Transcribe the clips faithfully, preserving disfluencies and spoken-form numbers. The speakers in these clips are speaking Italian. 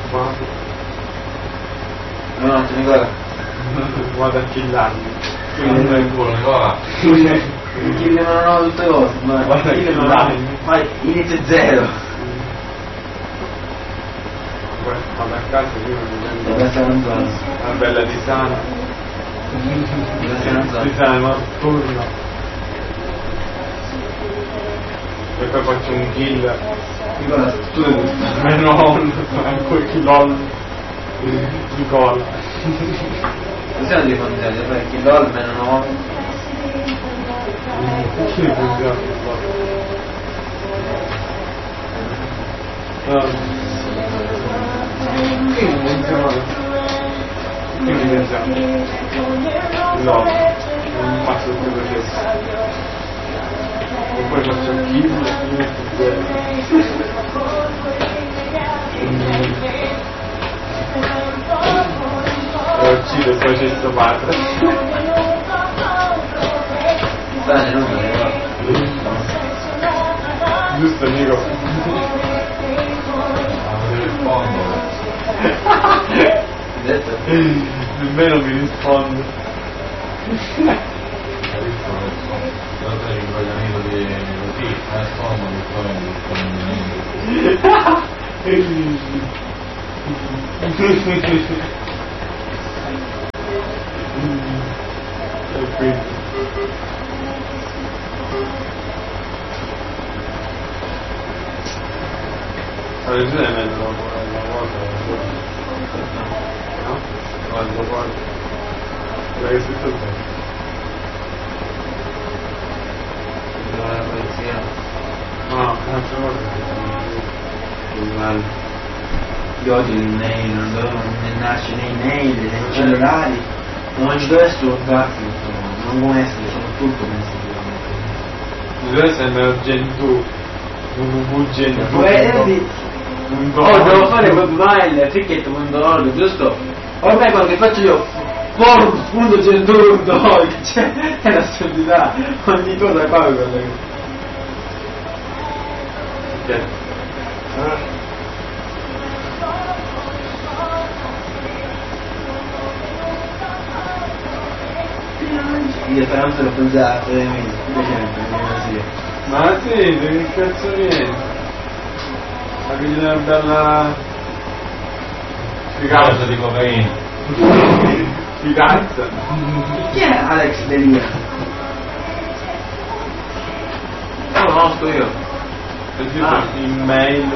Quando? No, non ti ricordo. Vado a killarmi. Non è buono, Nicola. Chiedevano tutte cose, ma Guarda che là. ma inizio zero. Vado a casa io non Deve essere un zona. una bella tisana. Deve essere un zona. Tisana notturna. E poi faccio un kill. Nicola, tu le gusti. Ma no, ancora il LOL di cola. Possiamo dire quanti anni? Perché LOL meno nove. Che funziona il LOL? No. Che non funziona? Che non funziona? LOL. Non faccio più perché. E poi faccio il kill e mi metto quello. Lo uccido e poi c'è sto padre. Bene, non me ne Giusto amico? Non rispondo. detto? Nemmeno mi risponde. Hai visto? Non sei incogliamento di così, ma rispondo, rispondo. E quindi la lezione è meglio la volta no? Quando guardo l'hai scritto bene La polizia. no, un'altra volta Uguale. Io odio il mail, non devono né nasce nei mail, nei cellulari. Non ci deve essere un cazzo, non può essere, sono tutto messo. non deve essere un gentù un buggentù un oh, devo fare webmail, ticket punto org, giusto? Ormai quello che faccio io, forum punto gentù punto org, cioè, è una stupidità, ogni cosa qua è quella che... ok Io però non se l'ho pensato, eh, mi piacerebbe, così. ma sì, che cazzo viene? Ma che c'è una bella Causa di cocaina. fidanza Chi è Alex Delia? Non lo conosco io. è scritto Ah. in mail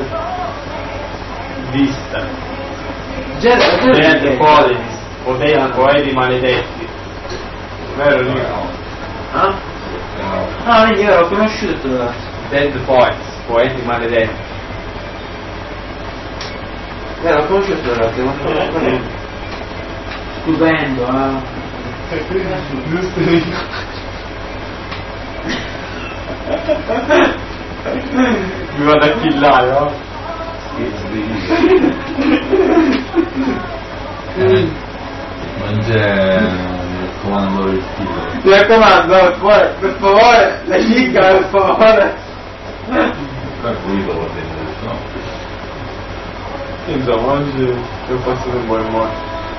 vista Gente, dead poets potenti poeti maledetti vero Nico? Ah? Ah, vedi, io l'ho conosciuto. Dead poets poeti maledetti Eh, l'ho conosciuto l'altro, ma Eh, stupendo, ah. giusto Nico? mi vado a killare no? Non c'è, mi raccomando, il stile. Mi raccomando, per favore, per favore, la chicca, per favore. Per pulito va bene, no? Insomma, oggi ho passato un buon modo.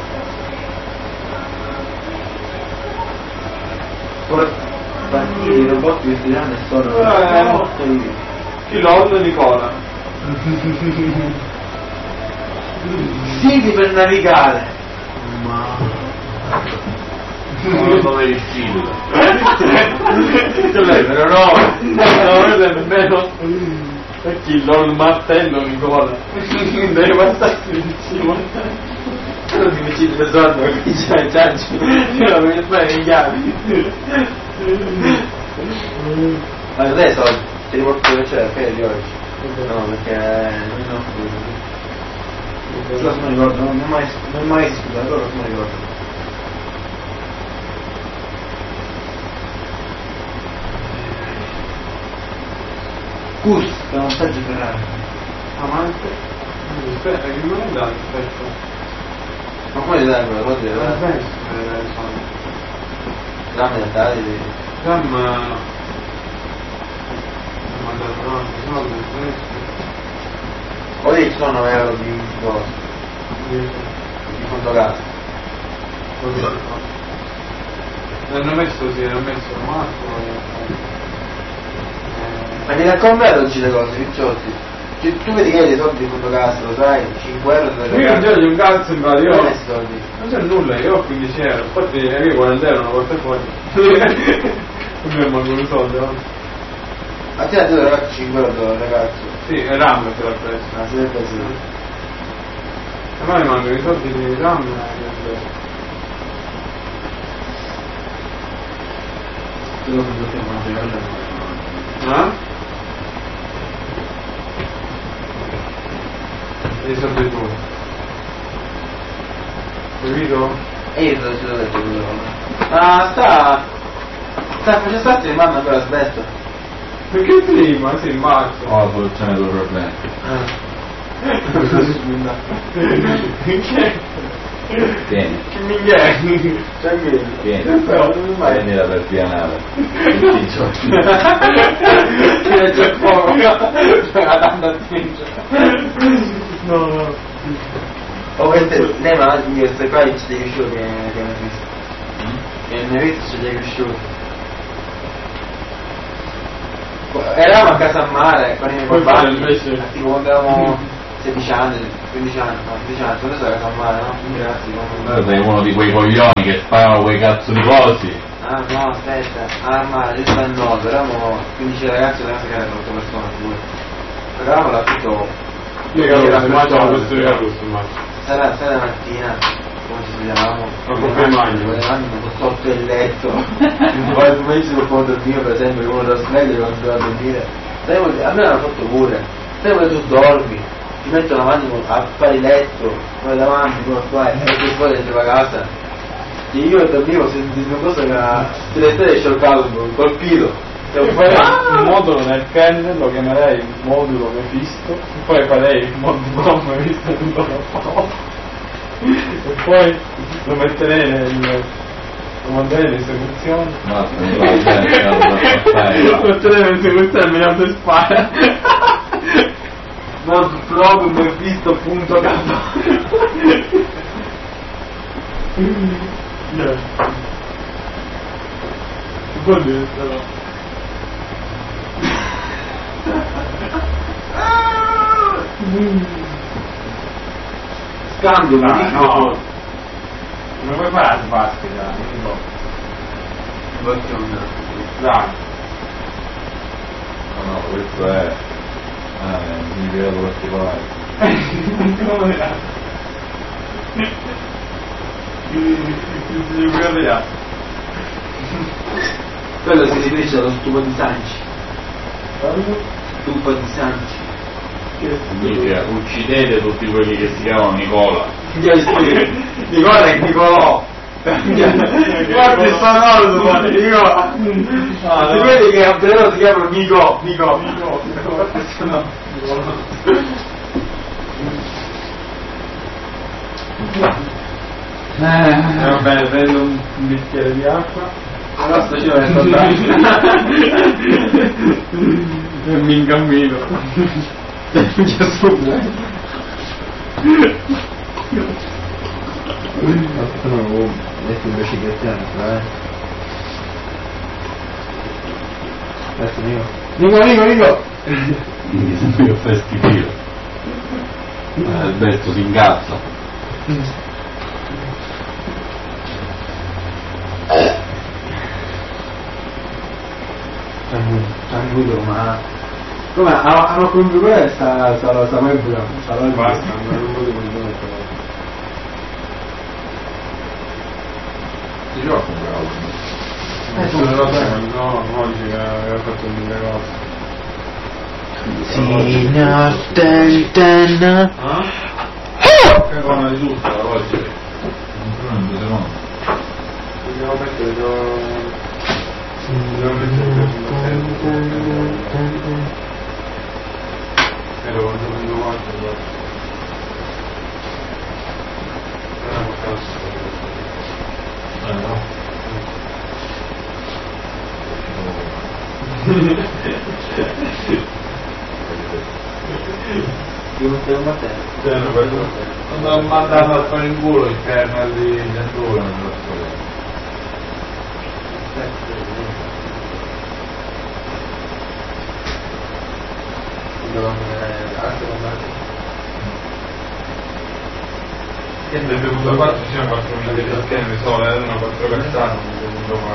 Poi, partire i robot che studiano sono Eh. molto lì. Chi LOL Nicola? Siti per navigare. Ma... Non so il stile. Quello è vero, no? No, quello è nemmeno. E chi LOL martello Nicola? Deve passare benissimo. Non mi ci tesoro perché c'è già io non mi fare i chiavi. Ma adesso ti riporto che c'è la feria di oggi. No, perché non non mi ricordo, non ho mai non ho mai discutato, allora non mi ricordo. Cus, per un messaggio Ferrari. Amante? Aspetta, che non è dato, aspetta. Ma come dai quello? Cosa devi Eh, dare? eh, sono. Dammi da dare. Ram... Ma da no, soldi, questo. Ora ci sono nove euro di cose. di fondo casa. L'hanno messo, sì, l'hanno messo Marco. Ma ti raccontare oggi le cose, Picciotti? Cioè, tu vedi che hai dei soldi di fondo casa, lo sai? cinque euro delle Io non c'ho di un cazzo in pratica, non io hai soldi. non c'è nulla, io ho quindici euro, infatti io quaranta euro non porto fuori. Non mi manco un soldo, no? A te la tua ragazzo cinque euro ragazzo? Sì, è RAM che l'ha preso. Ma se l'hai preso? A me mi mancano i soldi di RAM e Tu non mi potete mangiare. eh? E i soldi tuoi. Capito? E io te l'ho detto quello. Ma sta... Sta facendo stare di mamma ancora smesso. Perché prima? Sì, in marzo. Ho la soluzione del problema. Che? Tieni, Che minchia? C'è che... tieni. Prendila per pianare. Tutti i giorni. Che c'è poco. C'è la tanta attenzione. No, no. O queste... Ne ma di queste qua ci devi uscire che che ne hai visto. Che ne hai visto ci devi uscire. Eravamo a casa a mare con i miei Poi compagni, invece- tipo quando avevamo sedici anni, quindici anni, no, sedici anni, adesso a casa a mare, no? Ragazzi, Tu come... sei uno di quei coglioni che sparano quei cazzo di cosi. Ah no, aspetta, a mare, io sto al nord, eravamo quindici ragazzi e una casa che erano otto persone, due. Eravamo là tutto... Io che avevo mangiato questo russo, ma. Sera, sera mattina, come ci svegliavamo? Ma con che magno? Con sotto il letto. Poi il pomeriggio non può dormire, per esempio, uno da sveglio quando doveva dormire. Sai, a me l'hanno fatto pure. Sai quando tu dormi, ti mettono avanti a fare il letto, poi davanti, come qua, e poi fuori dentro la casa. E io dormivo sentendo una cosa che era direttamente scioccato, colpito. Devo fare un modulo nel kernel, lo chiamerei il modulo Mephisto, e poi farei il modulo Mephisto tutto da poco. E poi lo metterei nel. lo manderei in esecuzione. Ma mi va bene, Lo metterei in esecuzione e mi date spara. Mod blog Mephisto punto k. Yeah. Vuol dire però. Scambio, Dai, mi dici no. che Non puoi fare la sbastica, non si può. Dai. No, no, questo è ah, è un significato particolare. Come era? Il significato era. quello si riferisce allo stupro di Sanci. Stupro di Sanci. Significa uccidete tutti quelli che si chiamano Nicola. Nicola è Nicolò. Guarda il famoso, guarda Nicola. Si vede che a Brero si chiamano Nico. Nico. Nico. No. Eh, va bene, prendo un bicchiere di acqua. La nostra ci vuole soltanto. E mi incammino. Che assurdo. No, adesso invece che tempo, eh. Adesso Nico. Nico, Nico, Nico. Mi sembra che fai schifo. Adesso si incazza. Tranquillo, ma... Come? Hanno concluso sta sta sta mai buona. Basta, non voglio continuare. Si gioca un bravo. Eh, tu non lo sai, no, no, oggi aveva fatto mille cose. Signor Tentena. Che buona di tutto oggi. Non due secondi. Dobbiamo mettere do... Dobbiamo mettere e lo quando prendo quanto guarda. Non è un cazzo. Eh no. Devo fermare tempo. Cioè, non per- quando ho mandato a fare in culo il kernel di Gentile non lo so. Altre combattere. E nel due punto quattro ci sono quattromila di kernel solo, erano quattro cazzate, non devo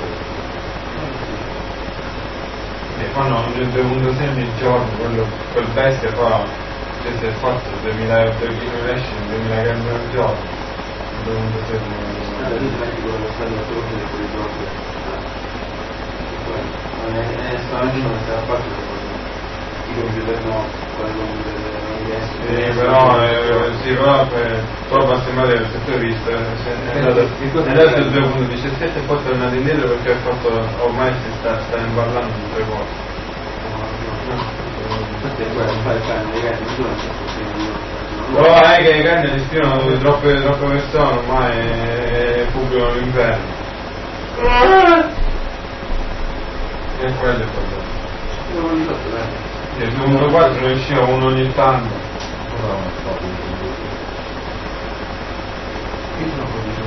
e fanno nel due punto sei ogni giorno, quello, quel bestia fa, cioè si è fatto duemila esce, duemila kernel al giorno, nel due punto sei Allora, tu ti metti quello che sta dentro di quei giochi. Non è solamente non si era fatto i computer no, poi i computer non riescono. sì, però, eh, sì, però per, poi basta sembrare che se tu hai visto, eh, se è andato è andato nel due punto diciassette e poi è tornato indietro perché ha fatto, ormai si sta, sta imparlando di tre cose. Infatti è quello, fai fare dei gatti, tu non c'è possibile. Però è che i cani rischiano troppe, troppe persone, ormai eh, pubblicano l'inferno. E quello è il problema. Non lo so, dai. Nel due punto quattro ne usciva uno ogni tanto. Io sono così.